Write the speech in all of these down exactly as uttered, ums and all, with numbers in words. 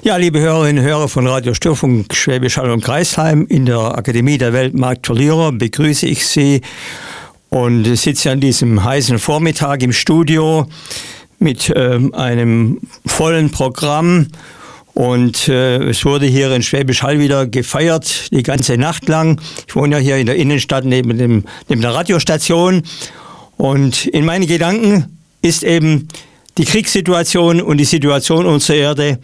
Ja, liebe Hörerinnen und Hörer von Radio Störfunk Schwäbisch Hall und Kreisheim, in der Akademie der Weltmarktverlierer begrüße ich Sie und sitze an diesem heißen Vormittag im Studio mit ähm, einem vollen Programm. Und äh, es wurde hier in Schwäbisch Hall wieder gefeiert, die ganze Nacht lang. Ich wohne ja hier in der Innenstadt neben, dem, neben der Radiostation. Und in meinen Gedanken ist eben die Kriegssituation und die Situation unserer Erde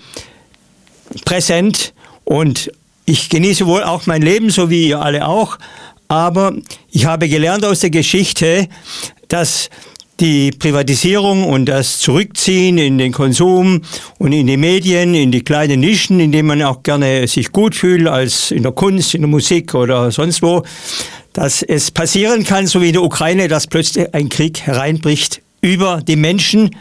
präsent. Und ich genieße wohl auch mein Leben, so wie ihr alle auch. Aber ich habe gelernt aus der Geschichte, dass die Privatisierung und das Zurückziehen in den Konsum und in die Medien, in die kleinen Nischen, in denen man auch gerne sich gut fühlt, als in der Kunst, in der Musik oder sonst wo, dass es passieren kann, so wie in der Ukraine, dass plötzlich ein Krieg hereinbricht über die Menschen.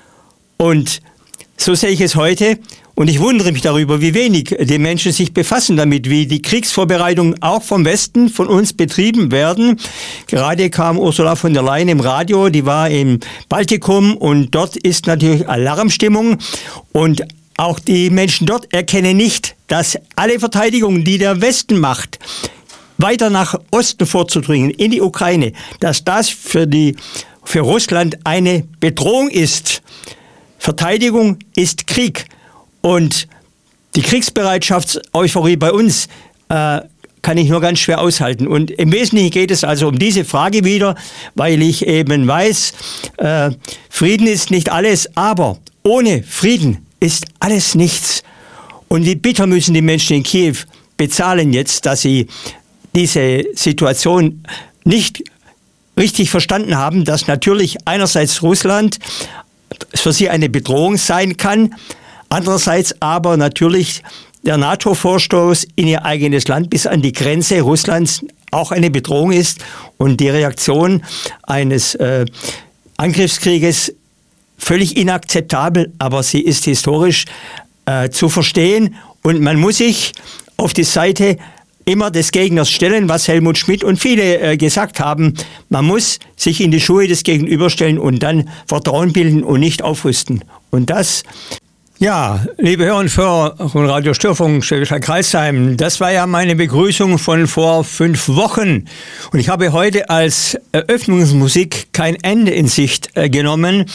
Und so sehe ich es heute. Und ich wundere mich darüber, wie wenig die Menschen sich befassen damit, wie die Kriegsvorbereitungen auch vom Westen, von uns betrieben werden. Gerade kam Ursula von der Leyen im Radio, die war im Baltikum und dort ist natürlich Alarmstimmung. Und auch die Menschen dort erkennen nicht, dass alle Verteidigungen, die der Westen macht, weiter nach Osten vorzudringen, in die Ukraine, dass das für die, für Russland eine Bedrohung ist. Verteidigung ist Krieg. Und die Kriegsbereitschaftseuphorie bei uns äh, kann ich nur ganz schwer aushalten. Und im Wesentlichen geht es also um diese Frage wieder, weil ich eben weiß, äh, Frieden ist nicht alles, aber ohne Frieden ist alles nichts. Und wie bitter müssen die Menschen in Kiew bezahlen jetzt, dass sie diese Situation nicht richtig verstanden haben, dass natürlich einerseits Russland für sie eine Bedrohung sein kann, andererseits aber natürlich der NATO-Vorstoß in ihr eigenes Land bis an die Grenze Russlands auch eine Bedrohung ist und die Reaktion eines äh, Angriffskrieges völlig inakzeptabel, aber sie ist historisch äh, zu verstehen und man muss sich auf die Seite immer des Gegners stellen, was Helmut Schmidt und viele äh, gesagt haben. Man muss sich in die Schuhe des Gegenübers stellen und dann Vertrauen bilden und nicht aufrüsten. Und das Ja, liebe Hörer und Hörer von Radio Störfunk Schwäbisch Hall Kreisheim, das war ja meine Begrüßung von vor fünf Wochen. Und ich habe heute als Eröffnungsmusik kein Ende in Sicht äh, genommen.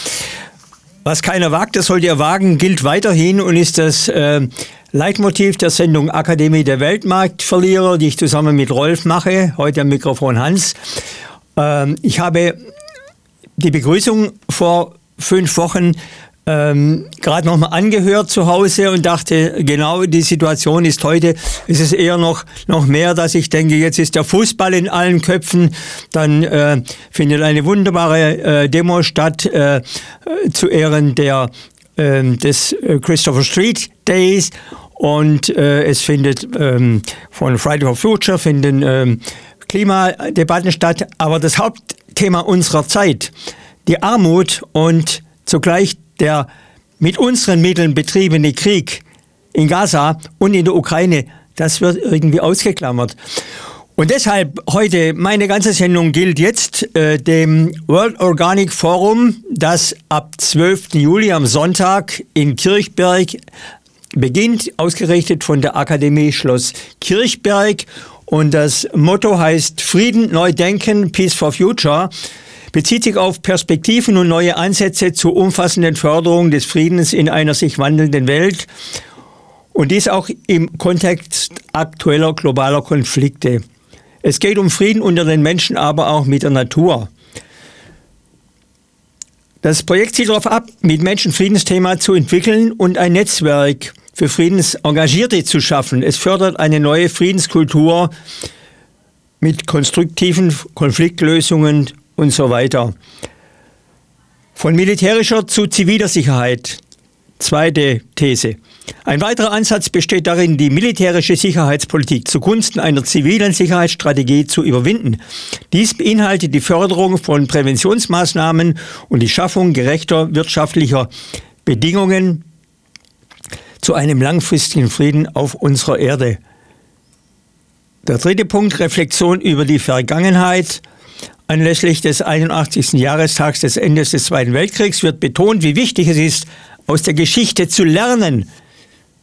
Was keiner wagt, das sollte er wagen, gilt weiterhin und ist das äh, Leitmotiv der Sendung Akademie der Weltmarktverlierer, die ich zusammen mit Rolf mache, heute am Mikrofon Hans. Äh, ich habe die Begrüßung vor fünf Wochen Ähm, gerade noch mal angehört zu Hause und dachte, genau die Situation ist heute, ist es eher noch, noch mehr, dass ich denke, jetzt ist der Fußball in allen Köpfen, dann äh, findet eine wunderbare äh, Demo statt äh, zu Ehren der, äh, des Christopher Street Days und äh, es findet ähm, von Friday for Future finden ähm, Klimadebatten statt, aber das Hauptthema unserer Zeit, die Armut und zugleich der mit unseren Mitteln betriebene Krieg in Gaza und in der Ukraine, das wird irgendwie ausgeklammert. Und deshalb heute, meine ganze Sendung gilt jetzt äh, dem World Organic Forum, das ab zwölften Juli am Sonntag in Kirchberg beginnt, ausgerichtet von der Akademie Schloss Kirchberg. Und das Motto heißt Frieden neu denken, Peace for Future. Bezieht sich auf Perspektiven und neue Ansätze zur umfassenden Förderung des Friedens in einer sich wandelnden Welt und dies auch im Kontext aktueller globaler Konflikte. Es geht um Frieden unter den Menschen, aber auch mit der Natur. Das Projekt zielt darauf ab, mit Menschen Friedensthema zu entwickeln und ein Netzwerk für Friedensengagierte zu schaffen. Es fördert eine neue Friedenskultur mit konstruktiven Konfliktlösungen und so weiter. Von militärischer zu ziviler Sicherheit. Zweite These. Ein weiterer Ansatz besteht darin, die militärische Sicherheitspolitik zugunsten einer zivilen Sicherheitsstrategie zu überwinden. Dies beinhaltet die Förderung von Präventionsmaßnahmen und die Schaffung gerechter wirtschaftlicher Bedingungen zu einem langfristigen Frieden auf unserer Erde. Der dritte Punkt, Reflexion über die Vergangenheit. Anlässlich des einundachtzigsten Jahrestags des Endes des Zweiten Weltkriegs wird betont, wie wichtig es ist, aus der Geschichte zu lernen.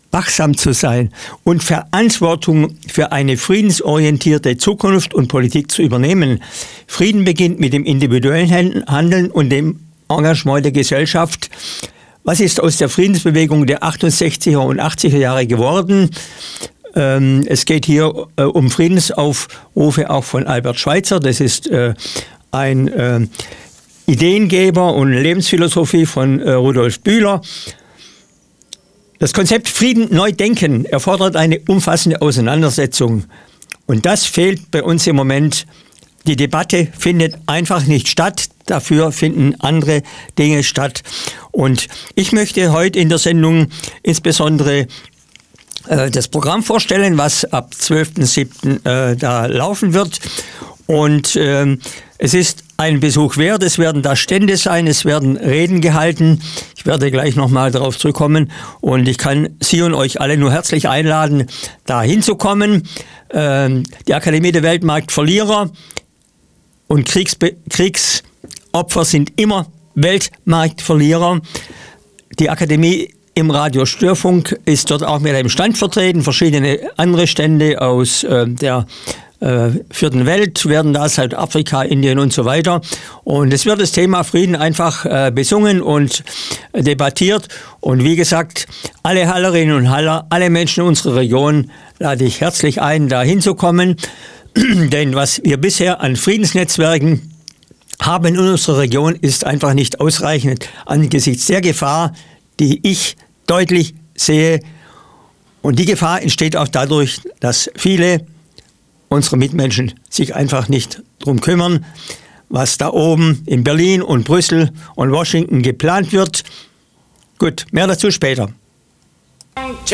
wachsam zu sein und Verantwortung für eine friedensorientierte Zukunft und Politik zu übernehmen. Frieden beginnt mit dem individuellen Handeln und dem Engagement der Gesellschaft. Was ist aus der Friedensbewegung der achtundsechziger und achtziger Jahre geworden? Ähm, es geht hier äh, um Friedensaufrufe auch von Albert Schweitzer. Das ist äh, ein äh, Ideengeber und Lebensphilosophie von äh, Rudolf Bühler. Das Konzept Frieden neu denken erfordert eine umfassende Auseinandersetzung. Und das fehlt bei uns im Moment. Die Debatte findet einfach nicht statt. Dafür finden andere Dinge statt. Und ich möchte heute in der Sendung insbesondere äh, das Programm vorstellen, was ab zwölften siebten äh, da laufen wird. Und äh, es ist ein Besuch wert, es werden da Stände sein, es werden Reden gehalten. Ich werde gleich nochmal darauf zurückkommen und ich kann Sie und euch alle nur herzlich einladen, da hinzukommen. Ähm, die Akademie der Weltmarktverlierer und Kriegsbe- Kriegsopfer sind immer Weltmarktverlierer. Die Akademie im Radio Störfunk ist dort auch mit einem Stand vertreten. Verschiedene andere Stände aus äh, der äh, vierten Welt werden da, seit Afrika, Indien und so weiter. Und es wird das Thema Frieden einfach äh, besungen und äh, debattiert. Und wie gesagt, alle Hallerinnen und Haller, alle Menschen in unserer Region lade ich herzlich ein, da hinzukommen. Denn was wir bisher an Friedensnetzwerken haben in unserer Region, ist einfach nicht ausreichend angesichts der Gefahr, die ich deutlich sehe. Und die Gefahr entsteht auch dadurch, dass viele unserer Mitmenschen sich einfach nicht darum kümmern, was da oben in Berlin und Brüssel und Washington geplant wird. Gut, mehr dazu später.